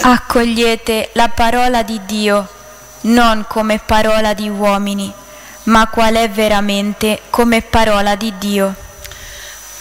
Accogliete la parola di Dio, non come parola di uomini, ma qual è veramente come parola di Dio.